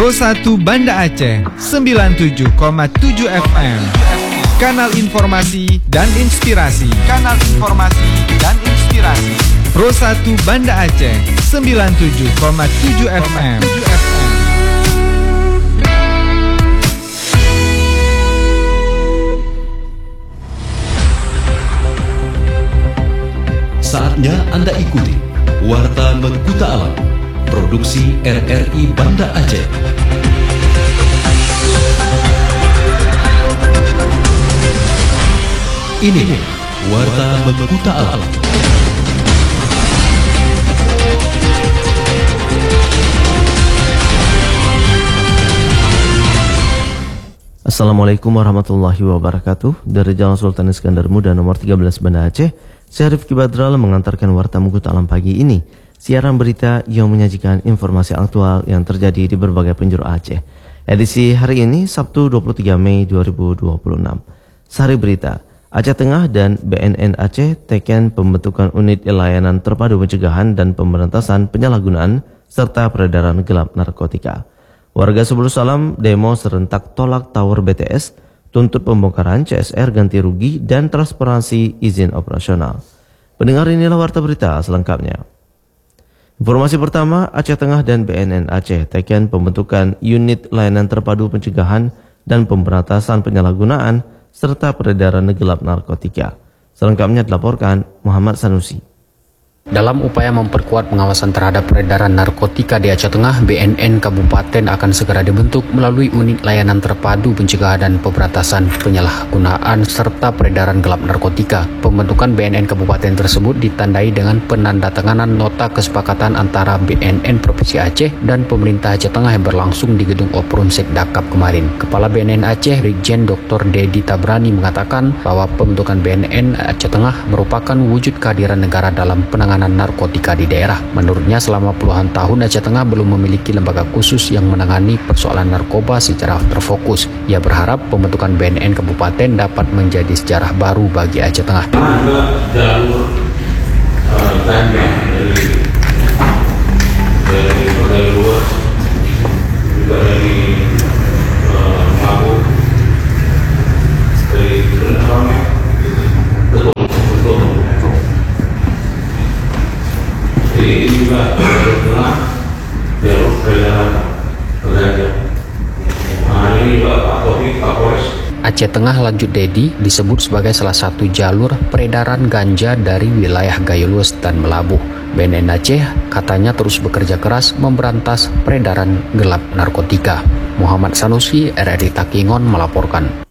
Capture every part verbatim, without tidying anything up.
Pro satu Banda Aceh sembilan puluh tujuh koma tujuh F M. Kanal informasi dan inspirasi. Kanal informasi dan inspirasi. Pro satu Banda Aceh sembilan puluh tujuh koma tujuh F M. Saatnya Anda ikuti Warta Mekuta Alam, produksi R R I Banda Aceh. Ini Warta Mekuta Alam. Assalamualaikum warahmatullahi wabarakatuh. Dari Jalan Sultan Iskandar Muda nomor tiga belas Banda Aceh, saya Rifki Badral mengantarkan Warta Mekuta Alam pagi ini. Siaran berita yang menyajikan informasi aktual yang terjadi di berbagai penjuru Aceh. Edisi hari ini Sabtu dua puluh tiga Mei dua ribu dua puluh enam. Sehari berita, Aceh Tengah dan B N N Aceh teken pembentukan unit layanan terpadu pencegahan dan pemberantasan penyalahgunaan serta peredaran gelap narkotika. Warga Sebulu Salam demo serentak tolak tower B T S, tuntut pembongkaran C S R ganti rugi dan transparansi izin operasional. Pendengar, inilah warta berita selengkapnya. Informasi pertama, Aceh Tengah dan B N N Aceh teken pembentukan unit layanan terpadu pencegahan dan pemberantasan penyalahgunaan serta peredaran gelap narkotika. Selengkapnya dilaporkan Muhammad Sanusi. Dalam upaya memperkuat pengawasan terhadap peredaran narkotika di Aceh Tengah, B N N Kabupaten akan segera dibentuk melalui unit layanan terpadu pencegahan dan pemberantasan penyalahgunaan serta peredaran gelap narkotika. Pembentukan B N N Kabupaten tersebut ditandai dengan penandatanganan nota kesepakatan antara B N N Provinsi Aceh dan pemerintah Aceh Tengah yang berlangsung di Gedung Oprun Sekdakap kemarin. Kepala B N N Aceh, Brigjen Doktor Dedi Tabrani mengatakan bahwa pembentukan B N N Aceh Tengah merupakan wujud kehadiran negara dalam penanganan narkotika di daerah. Menurutnya, selama puluhan tahun Aceh Tengah belum memiliki lembaga khusus yang menangani persoalan narkoba secara terfokus. Ia berharap pembentukan B N N Kabupaten dapat menjadi sejarah baru bagi Aceh Tengah. Ada jalur uh, ganja dari dari dari luar, juga dari uh, Mabuk, dari Berenang, betul betul. Ini juga jalur tengah, jalur peredaran ganja. Nah, ini juga Pak Taufik, Kapolres Aceh Tengah, lanjut Dedi, disebut sebagai salah satu jalur peredaran ganja dari wilayah Gayulus dan Melabuh. B N N Aceh katanya terus bekerja keras memberantas peredaran gelap narkotika. Muhammad Sanusi, R R I Takingon melaporkan.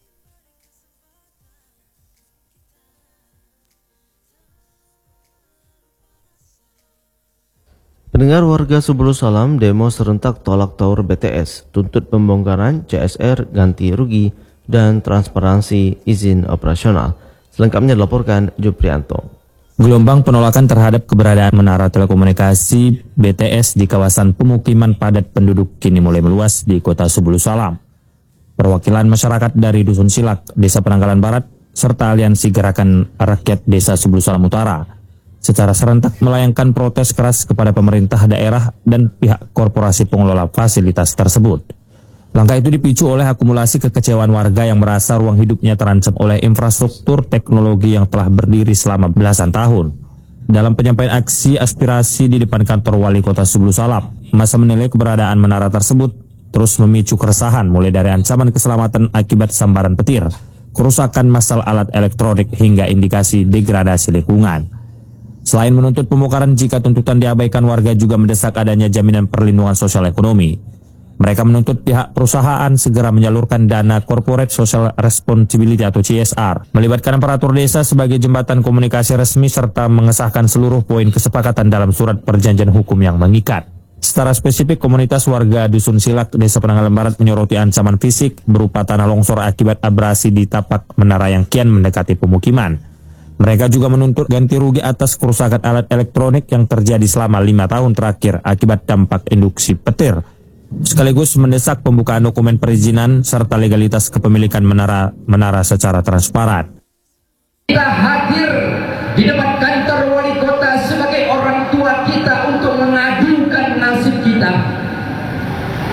Pendengar, warga Sebulu Salam demo serentak tolak tower B T S, tuntut pembongkaran C S R ganti rugi dan transparansi izin operasional. Selengkapnya dilaporkan Juprianto. Gelombang penolakan terhadap keberadaan menara telekomunikasi B T S di kawasan pemukiman padat penduduk kini mulai meluas di kota Sebulu Salam. Perwakilan masyarakat dari Dusun Silak, Desa Penanggalan Barat, serta Aliansi Gerakan Rakyat Desa Sebulu Salam Utara secara serentak melayangkan protes keras kepada pemerintah daerah dan pihak korporasi pengelola fasilitas tersebut. Langkah itu dipicu oleh akumulasi kekecewaan warga yang merasa ruang hidupnya terancam oleh infrastruktur teknologi yang telah berdiri selama belasan tahun. Dalam penyampaian aksi aspirasi di depan kantor Wali Kota Sebulu Salam, massa menilai keberadaan menara tersebut terus memicu keresahan mulai dari ancaman keselamatan akibat sambaran petir, kerusakan massal alat elektronik hingga indikasi degradasi lingkungan. Selain menuntut pembongkaran jika tuntutan diabaikan, warga juga mendesak adanya jaminan perlindungan sosial ekonomi. Mereka menuntut pihak perusahaan segera menyalurkan dana Corporate Social Responsibility atau C S R, melibatkan aparatur desa sebagai jembatan komunikasi resmi, serta mengesahkan seluruh poin kesepakatan dalam surat perjanjian hukum yang mengikat. Secara spesifik, komunitas warga Dusun Silak, Desa Penanggalan Barat menyoroti ancaman fisik berupa tanah longsor akibat abrasi di tapak menara yang kian mendekati pemukiman. Mereka juga menuntut ganti rugi atas kerusakan alat elektronik yang terjadi selama lima tahun terakhir akibat dampak induksi petir. Sekaligus mendesak pembukaan dokumen perizinan serta legalitas kepemilikan menara menara secara transparan. Kita hadir di depan kantor wali kota sebagai orang tua kita untuk mengadukan nasib kita.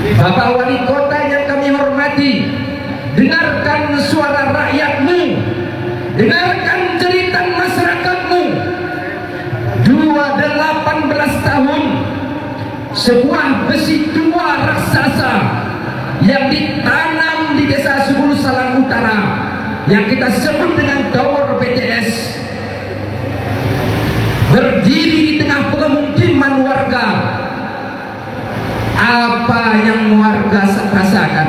Bapak Wali Kota yang kami hormati, dengarkan suara rakyatmu, dengarkan cerita masyarakatmu. delapan belas tahun, sebuah besi tua raksasa yang ditanam di desa Subulu Salam Utara yang kita sebut dengan Tower B T S, berdiri di tengah pemukiman warga. Apa yang warga rasakan,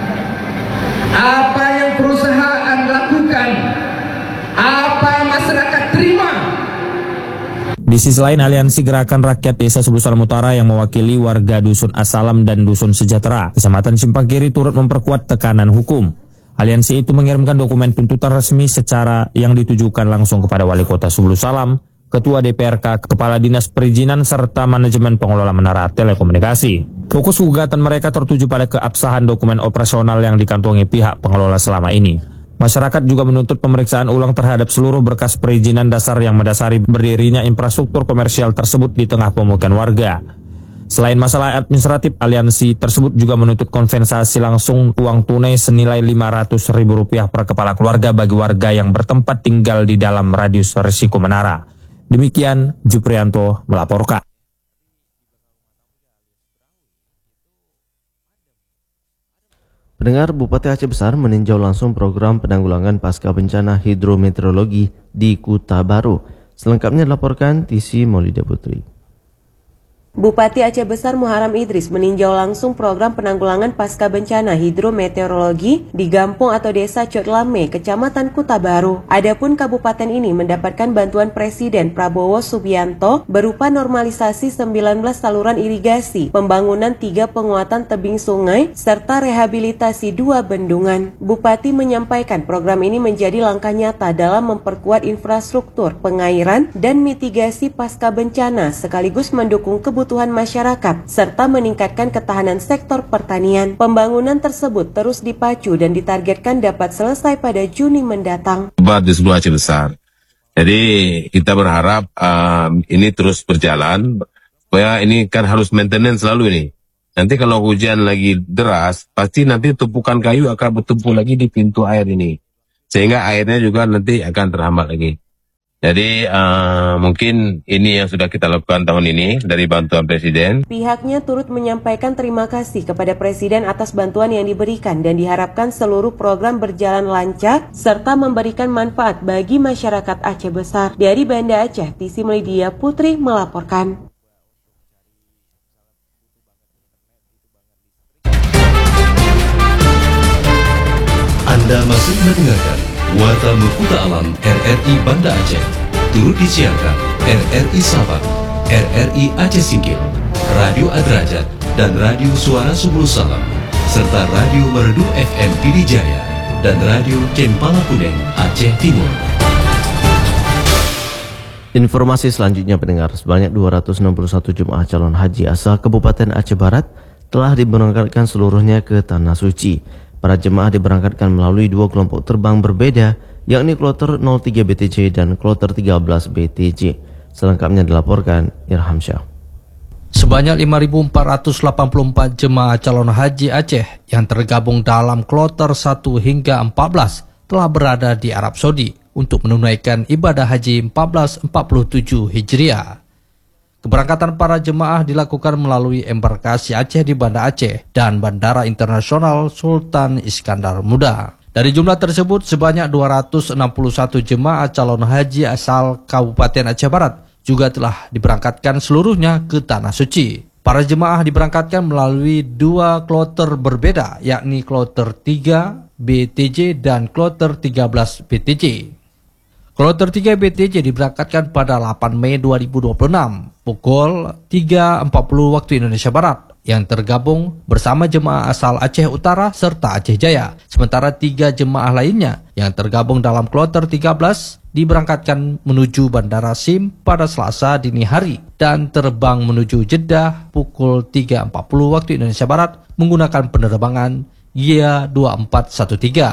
apa yang perusahaan lakukan, apa yang masyarakat terima. Di sisi lain, Aliansi Gerakan Rakyat Desa Subulu Salam Utara yang mewakili warga Dusun Asalam dan Dusun Sejahtera, Kecamatan Simpang Kiri, turut memperkuat tekanan hukum. Aliansi itu mengirimkan dokumen tuntutan resmi secara yang ditujukan langsung kepada Wali Kota Subulu Salam, Ketua D P R K, Kepala Dinas Perizinan, serta Manajemen Pengelola Menara Telekomunikasi. Fokus gugatan mereka tertuju pada keabsahan dokumen operasional yang dikantongi pihak pengelola selama ini. Masyarakat juga menuntut pemeriksaan ulang terhadap seluruh berkas perizinan dasar yang mendasari berdirinya infrastruktur komersial tersebut di tengah pemukiman warga. Selain masalah administratif, aliansi tersebut juga menuntut kompensasi langsung uang tunai senilai lima ratus ribu rupiah per kepala keluarga bagi warga yang bertempat tinggal di dalam radius risiko menara. Demikian Juprianto melaporkan. Pendengar, Bupati Aceh Besar meninjau langsung program penanggulangan pasca bencana hidrometeorologi di Kuta Baru. Selengkapnya dilaporkan Tisi Maulida Putri. Bupati Aceh Besar Muharam Idris meninjau langsung program penanggulangan pasca bencana hidrometeorologi di Gampung atau Desa Cotlame, Kecamatan Kuta Baru. Adapun kabupaten ini mendapatkan bantuan Presiden Prabowo Subianto berupa normalisasi sembilan belas saluran irigasi, pembangunan tiga penguatan tebing sungai, serta rehabilitasi dua bendungan. Bupati menyampaikan program ini menjadi langkah nyata dalam memperkuat infrastruktur pengairan dan mitigasi pasca bencana sekaligus mendukung kebutuhan kebutuhan masyarakat, serta meningkatkan ketahanan sektor pertanian. Pembangunan tersebut terus dipacu dan ditargetkan dapat selesai pada Juni mendatang. Di seluruh Aceh Besar. Jadi kita berharap uh, ini terus berjalan, supaya ini kan harus maintenance selalu ini. Nanti kalau hujan lagi deras, pasti nanti tumpukan kayu akan bertumpuk lagi di pintu air ini. Sehingga airnya juga nanti akan terhambat lagi. Jadi uh, mungkin ini yang sudah kita lakukan tahun ini dari bantuan Presiden. Pihaknya turut menyampaikan terima kasih kepada Presiden atas bantuan yang diberikan dan diharapkan seluruh program berjalan lancar serta memberikan manfaat bagi masyarakat Aceh Besar. Dari Banda Aceh, Tisi Maulida Putri melaporkan. Anda masih mendengarkan Warta Mekuta Alam R R I Banda Aceh. Turut disiarkan R R I Sabah, R R I Aceh Singkil, Radio Adrajat, dan Radio Suara Subulu Salam, serta Radio Merdu F M Pidijaya dan Radio Cempala Kuning Aceh Timur. Informasi selanjutnya, pendengar, sebanyak dua ratus enam puluh satu jemaah calon haji asal Kabupaten Aceh Barat telah diberangkatkan seluruhnya ke Tanah Suci. Para jemaah diberangkatkan melalui dua kelompok terbang berbeda, yakni kloter nol tiga B T J dan kloter tiga belas B T J. Selengkapnya dilaporkan Irham Syah. Sebanyak lima ribu empat ratus delapan puluh empat jemaah calon haji Aceh yang tergabung dalam kloter satu hingga empat belas telah berada di Arab Saudi untuk menunaikan ibadah haji seribu empat ratus empat puluh tujuh Hijriah. Keberangkatan para jemaah dilakukan melalui embarkasi Aceh di Banda Aceh dan Bandara Internasional Sultan Iskandar Muda. Dari jumlah tersebut, sebanyak dua ratus enam puluh satu jemaah calon haji asal Kabupaten Aceh Barat juga telah diberangkatkan seluruhnya ke Tanah Suci. Para jemaah diberangkatkan melalui dua kloter berbeda, yakni kloter tiga B T J dan kloter tiga belas B T J. Kloter tiga B T J diberangkatkan pada delapan Mei dua ribu dua puluh enam pukul tiga empat puluh waktu Indonesia Barat yang tergabung bersama jemaah asal Aceh Utara serta Aceh Jaya. Sementara tiga jemaah lainnya yang tergabung dalam kloter tiga belas diberangkatkan menuju Bandara Sim pada Selasa dini hari dan terbang menuju Jeddah pukul tiga empat puluh waktu Indonesia Barat menggunakan penerbangan Y A dua empat satu tiga.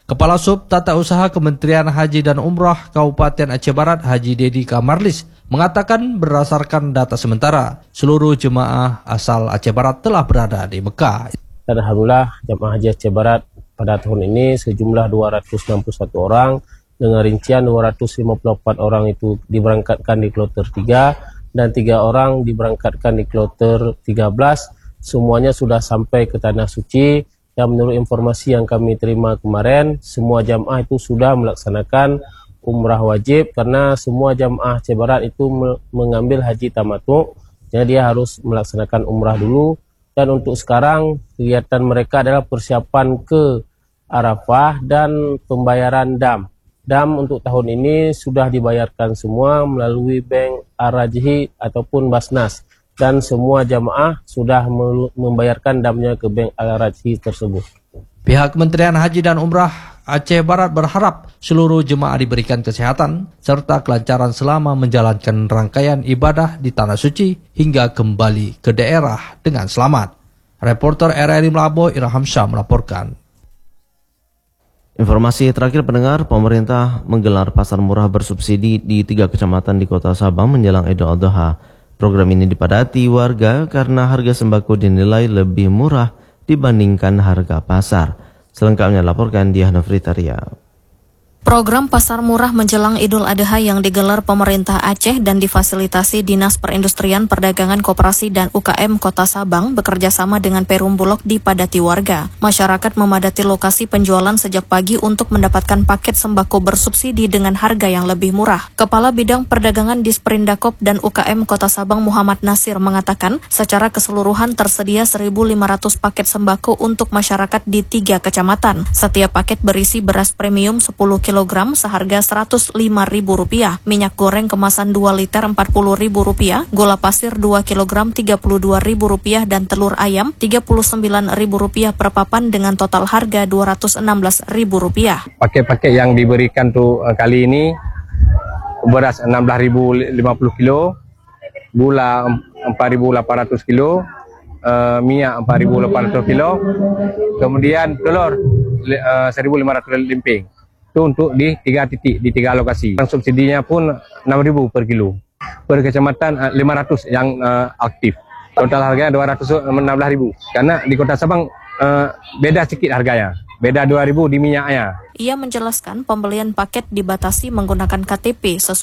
Kepala Sub Tata Usaha Kementerian Haji dan Umrah Kabupaten Aceh Barat Haji Dedi Kamarlis mengatakan berdasarkan data sementara seluruh jemaah asal Aceh Barat telah berada di Mekah. Dan alhamdulillah jemaah haji Aceh Barat pada tahun ini sejumlah dua ratus enam puluh satu orang dengan rincian dua ratus lima puluh empat orang itu diberangkatkan di kloter tiga dan tiga orang diberangkatkan di kloter tiga belas. Semuanya sudah sampai ke Tanah Suci. Dan menurut informasi yang kami terima kemarin, semua jamaah itu sudah melaksanakan umrah wajib karena semua jamaah Aceh Barat itu mengambil haji tamattu, jadi dia harus melaksanakan umrah dulu. Dan untuk sekarang kegiatan mereka adalah persiapan ke Arafah dan pembayaran dam. Dam untuk tahun ini sudah dibayarkan semua melalui Bank Ar-Rajhi ataupun Basnas. Dan semua jamaah sudah membayarkan damnya ke Bank Al-Rajhi tersebut. Pihak Kementerian Haji dan Umrah Aceh Barat berharap seluruh jemaah diberikan kesehatan serta kelancaran selama menjalankan rangkaian ibadah di Tanah Suci hingga kembali ke daerah dengan selamat. Reporter R R I Melabo Irham Syah melaporkan. Informasi terakhir pendengar, pemerintah menggelar pasar murah bersubsidi di tiga kecamatan di Kota Sabang menjelang Idul Adha. Program ini dipadati warga karena harga sembako dinilai lebih murah dibandingkan harga pasar. Selengkapnya laporkan Diana Fritaria. Program pasar murah menjelang Idul Adha yang digelar pemerintah Aceh dan difasilitasi Dinas Perindustrian Perdagangan Koperasi dan U K M Kota Sabang bekerja sama dengan Perum Bulog dipadati warga. Masyarakat memadati lokasi penjualan sejak pagi untuk mendapatkan paket sembako bersubsidi dengan harga yang lebih murah. Kepala Bidang Perdagangan Disperindakop dan U K M Kota Sabang Muhammad Nasir mengatakan secara keseluruhan tersedia seribu lima ratus paket sembako untuk masyarakat di tiga kecamatan. Setiap paket berisi beras premium sepuluh kilogram seharga seratus lima ribu rupiah, minyak goreng kemasan dua liter empat puluh ribu rupiah, gula pasir dua kilogram tiga puluh dua ribu rupiah dan telur ayam tiga puluh sembilan ribu rupiah per papan dengan total harga dua ratus enam belas ribu rupiah. Paket-paket yang diberikan tuh uh, kali ini beras enam belas ribu lima puluh kilo, gula empat ribu delapan ratus kilo, uh, minyak empat ribu delapan ratus kilo, kemudian telur uh, seribu lima ratus limping. Itu untuk di tiga titik, di tiga lokasi. Subsidinya pun enam ribu per kilo. Per kecamatan lima ratus yang uh, aktif. Total harganya dua ratus enam belas ribu. Karena di Kota Sabang uh, beda sedikit harganya. Beda dua ribu di minyaknya. Ia menjelaskan pembelian paket dibatasi menggunakan K T P sesuai